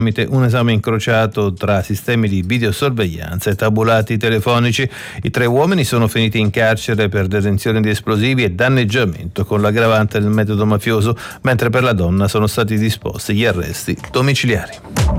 tramite un esame incrociato tra sistemi di videosorveglianza e tabulati telefonici. I 3 uomini sono finiti in carcere per detenzione di esplosivi e danneggiamento con l'aggravante del metodo mafioso, mentre per la donna sono stati disposti gli arresti domiciliari.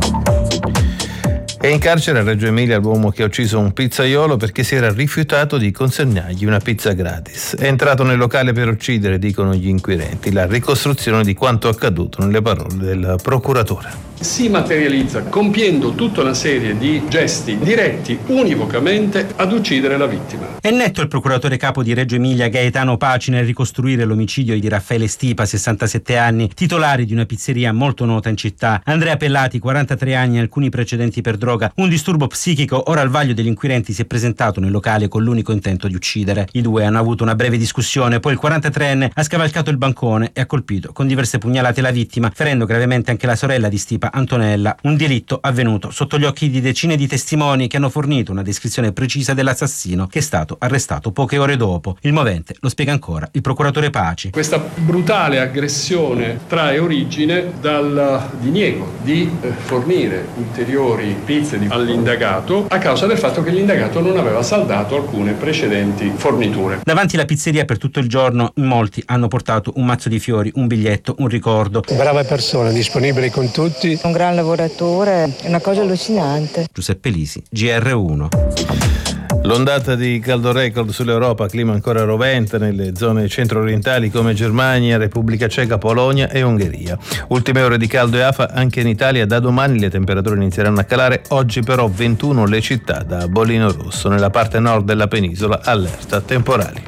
È in carcere a Reggio Emilia l'uomo che ha ucciso un pizzaiolo perché si era rifiutato di consegnargli una pizza gratis. È entrato nel locale per uccidere, dicono gli inquirenti. La ricostruzione di quanto accaduto nelle parole del procuratore. Si materializza compiendo tutta una serie di gesti diretti univocamente ad uccidere la vittima. È netto il procuratore capo di Reggio Emilia Gaetano Paci nel ricostruire l'omicidio di Raffaele Stipa, 67 anni, titolare di una pizzeria molto nota in città. Andrea Pellati, 43 anni, alcuni precedenti per droga, un disturbo psichico. Ora al vaglio degli inquirenti si è presentato nel locale con l'unico intento di uccidere. I due hanno avuto una breve discussione, poi il 43enne ha scavalcato il bancone e ha colpito con diverse pugnalate la vittima, ferendo gravemente anche la sorella di Stipa, Antonella. Un delitto avvenuto sotto gli occhi di decine di testimoni che hanno fornito una descrizione precisa dell'assassino, che è stato arrestato poche ore dopo. Il movente lo spiega ancora il procuratore Paci. Questa brutale aggressione trae origine dal diniego di fornire ulteriori pizze all'indagato a causa del fatto che l'indagato non aveva saldato alcune precedenti forniture. Davanti alla pizzeria per tutto il giorno in molti hanno portato un mazzo di fiori, un biglietto, un ricordo. Brava persona, disponibile con tutti. Un gran lavoratore, è una cosa allucinante. Giuseppe Lisi, GR1. L'ondata di caldo record sull'Europa, clima ancora rovente nelle zone centro-orientali come Germania, Repubblica Ceca, Polonia e Ungheria. Ultime ore di caldo e afa anche in Italia. Da domani le temperature inizieranno a calare. Oggi però 21 le città da bollino rosso. Nella parte nord della penisola allerta temporali.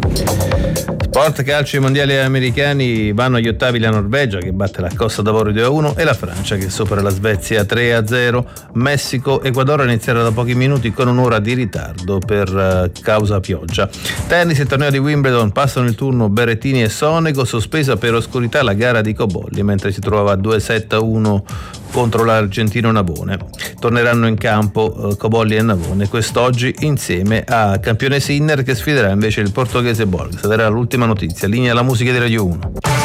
Sport, calcio, i mondiali americani. Vanno agli ottavi la Norvegia che batte la Costa d'Avorio 2-1 e la Francia che supera la Svezia 3-0. Messico, Ecuador inizierà da pochi minuti con un'ora di ritardo per causa pioggia. Tennis, il torneo di Wimbledon, passano il turno Berrettini e Sonego, sospesa per oscurità la gara di Cobolli mentre si trovava a 2-7-1 contro l'argentino Navone. Torneranno in campo Cobolli e Navone quest'oggi insieme a campione Sinner che sfiderà invece il portoghese Borg. Sarà l'ultima notizia. Linea alla musica di Radio 1.